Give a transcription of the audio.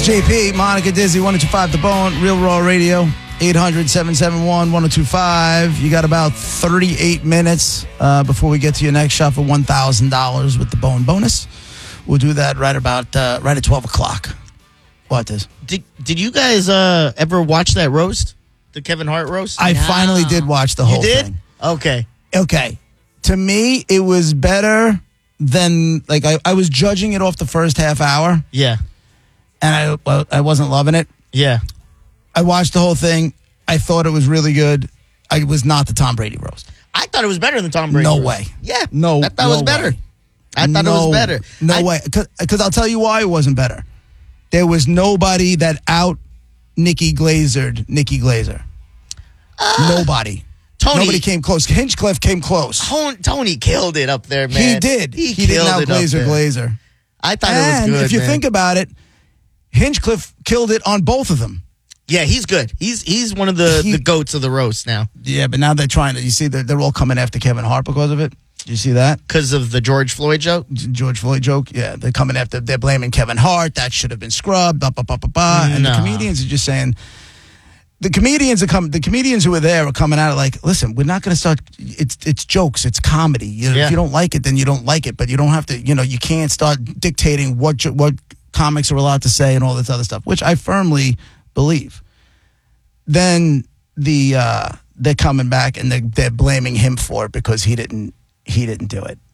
JP, Monica Dizzy, 102.5 The Bone, Real Raw Radio, 800-771-1025. You got about 38 minutes before we get to your next shot for $1,000 with the Bone bonus. We'll do that right at 12 o'clock. What is? Did you guys ever watch that roast? The Kevin Hart roast? I finally did watch the whole thing. Okay. To me, it was better than, like, I was judging it off the first half hour. Yeah. And I wasn't loving it. Yeah. I watched the whole thing. I thought it was really good. I was not the Tom Brady roast. I thought it was better than Tom Brady No roast. way. Yeah. No. I thought it was better. I thought it was better. No way. Because I'll tell you why it wasn't better. There was nobody that out Nikki Glazer. Nobody. Nobody came close. Hinchcliffe came close. Tony killed it up there, man. He did. He didn't out Glazer. I thought it was good, if you think about it, Hinchcliffe killed it on both of them. Yeah, he's good. He's one of the goats of the roast now. Yeah, but now they're trying to. You see, they're all coming after Kevin Hart because of it. You see that? Because of the George Floyd joke? Yeah, they're coming after. They're blaming Kevin Hart. That should have been scrubbed. And the comedians are just saying. The comedians who are there are coming out like, listen, we're not going to start. It's jokes. It's comedy. If you don't like it, then you don't like it. But you don't have to. You can't start dictating what comics are allowed to say and all this other stuff, which I firmly believe. Then they're coming back and they're blaming him for it because he didn't do it.